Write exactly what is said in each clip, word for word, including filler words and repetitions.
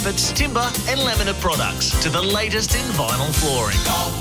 It's timber and laminate products to the latest in vinyl flooring.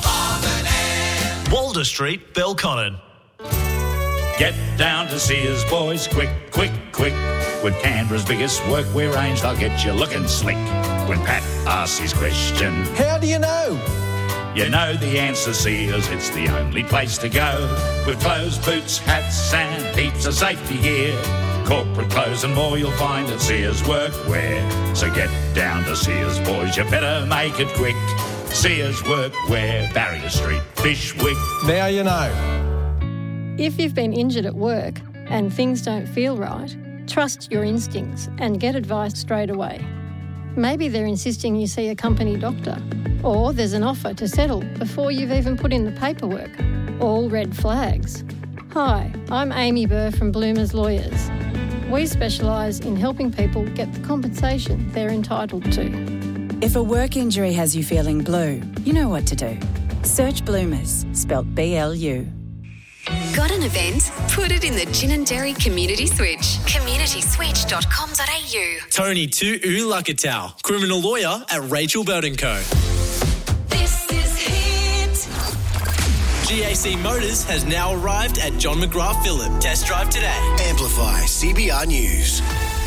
Walder Street, Belconnen. Get down to Sears, boys, quick, quick, quick. With Canberra's biggest workwear range, they'll get you looking slick. When Pat asks his question, how do you know? You know the answer, Sears, it's the only place to go. With clothes, boots, hats and heaps of safety gear. Corporate clothes and more you'll find at Sears Workwear. So get down to Sears, boys, you better make it quick. Sears Workwear, Barrier Street, Fishwick. Now you know. If you've been injured at work and things don't feel right, trust your instincts and get advice straight away. Maybe they're insisting you see a company doctor, or there's an offer to settle before you've even put in the paperwork. All red flags. Hi, I'm Amy Burr from Bloomers Lawyers. We specialise in helping people get the compensation they're entitled to. If a work injury has you feeling blue, you know what to do. Search Bloomers, spelt B L U. Got an event? Put it in the Ginninderry Community Switch. community switch dot com dot a u. Tony Tu'u Lakatau, criminal lawyer at Rachel Bird and Co. This is Hit. G A C Motors has now arrived at John McGrath Phillip. Test drive today. Amplify C B R News.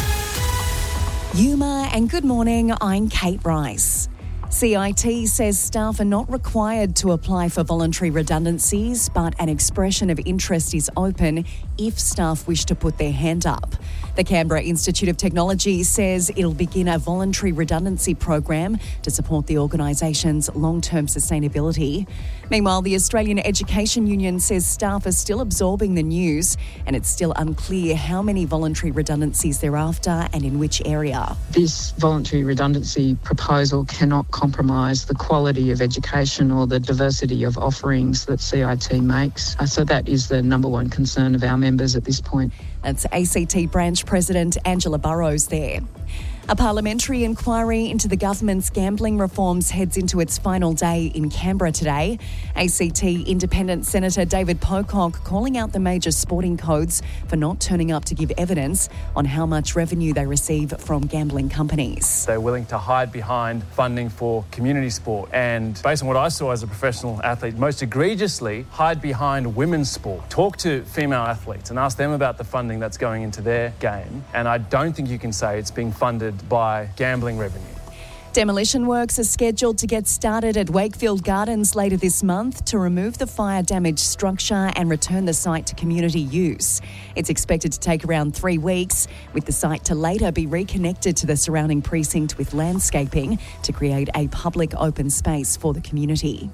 Yuma and good morning, I'm Kate Rice. C I T says staff are not required to apply for voluntary redundancies, but an expression of interest is open if staff wish to put their hand up. The Canberra Institute of Technology says it'll begin a voluntary redundancy program to support the organisation's long-term sustainability. Meanwhile, the Australian Education Union says staff are still absorbing the news and it's still unclear how many voluntary redundancies they're after and in which area. This voluntary redundancy proposal cannot compromise the quality of education or the diversity of offerings that C I T makes. So that is the number one concern of our members at this point. That's A C T Branch President Angela Burrows there. A parliamentary inquiry into the government's gambling reforms heads into its final day in Canberra today. A C T Independent Senator David Pocock calling out the major sporting codes for not turning up to give evidence on how much revenue they receive from gambling companies. They're willing to hide behind funding for community sport and, based on what I saw as a professional athlete, most egregiously hide behind women's sport. Talk to female athletes and ask them about the funding that's going into their game, and I don't think you can say it's being funded by gambling revenue. Demolition works are scheduled to get started at Wakefield Gardens later this month to remove the fire-damaged structure and return the site to community use. It's expected to take around three weeks, with the site to later be reconnected to the surrounding precinct with landscaping to create a public open space for the community.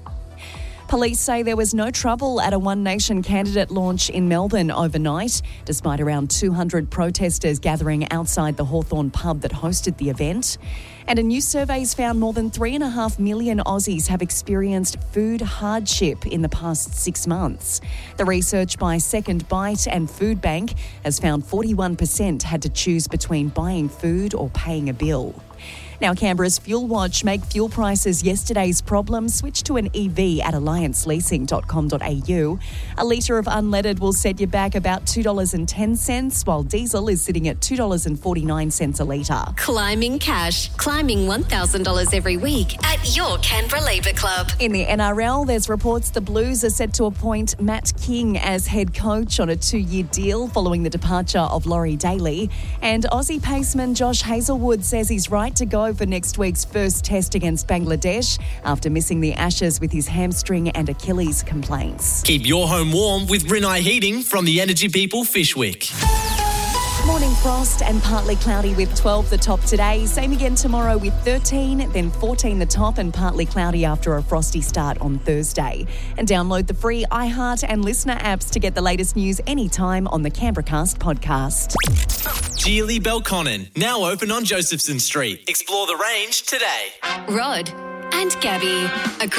Police say there was no trouble at a One Nation candidate launch in Melbourne overnight, despite around two hundred protesters gathering outside the Hawthorn pub that hosted the event. And a new survey's found more than three and a half million Aussies have experienced food hardship in the past six months. The research by Second Bite and Food Bank has found forty-one percent had to choose between buying food or paying a bill. Now, Canberra's Fuel Watch make fuel prices yesterday's problem switch to an E V at alliance leasing dot com dot a u. A litre of unleaded will set you back about two dollars and ten cents, while diesel is sitting at two dollars and forty-nine cents a litre. Climbing cash. Climbing one thousand dollars every week at your Canberra Labour Club. In the N R L, there's reports the Blues are set to appoint Matt King as head coach on a two-year deal following the departure of Laurie Daly. And Aussie paceman Josh Hazelwood says he's right to go for next week's first test against Bangladesh after missing the Ashes with his hamstring and Achilles complaints. Keep your home warm with Rinnai Heating from the Energy People Fishwick. Morning frost and partly cloudy with twelve the top today. Same again tomorrow with thirteen, then fourteen the top and partly cloudy after a frosty start on Thursday. And download the free iHeart and Listener apps to get the latest news anytime on the Canberracast podcast. Geely Belconnen, now open on Josephson Street. Explore the range today. Rod and Gabby.